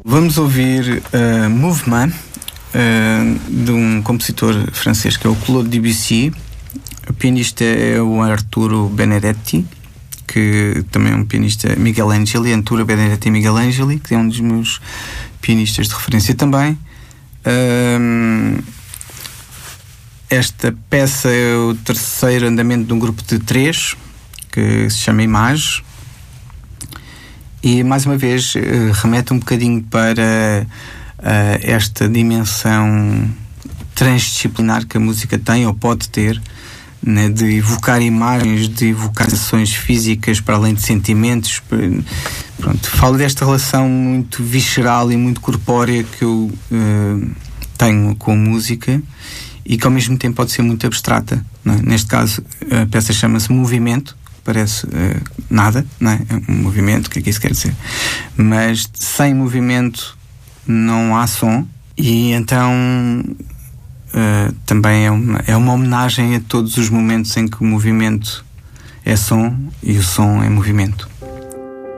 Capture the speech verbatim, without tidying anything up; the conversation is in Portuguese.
Vamos ouvir uh, Mouvement, uh, de um compositor francês que é o Claude Debussy. O pianista é o Arturo Benedetti, que também é um pianista, Miguel Angeli, Arturo Benedetti e Miguel Angeli, que é um dos meus pianistas de referência também. Uh, esta peça é o terceiro andamento de um grupo de três, que se chama Image. E, mais uma vez, remete um bocadinho para uh, esta dimensão transdisciplinar que a música tem ou pode ter, né, de evocar imagens, de evocar sensações físicas para além de sentimentos. Pronto, falo desta relação muito visceral e muito corpórea que eu uh, tenho com a música e que ao mesmo tempo pode ser muito abstrata, né? Neste caso, a peça chama-se Movimento. Parece uh, nada, não é? É um movimento, o que é que isso quer dizer? Mas sem movimento não há som, e então uh, também é uma, é uma homenagem a todos os momentos em que o movimento é som e o som é movimento.